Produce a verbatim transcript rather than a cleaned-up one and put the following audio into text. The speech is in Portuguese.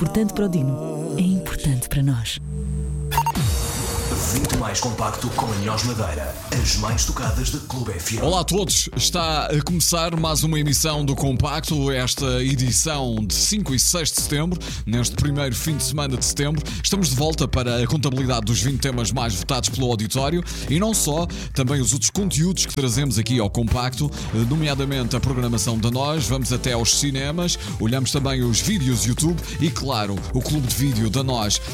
Importante para o Dino, é importante para nós. vinte mais compacto com a Nós Madeira, as mais tocadas da Clube F M. Olá a todos, está a começar mais uma emissão do Compacto, esta edição de cinco e seis de setembro, neste primeiro fim de semana de setembro. Estamos de volta para a contabilidade dos vinte temas mais votados pelo auditório e não só, também os outros conteúdos que trazemos aqui ao Compacto, nomeadamente a programação da Nós, vamos até aos cinemas, olhamos também os vídeos YouTube e, claro, o clube de vídeo da Nós.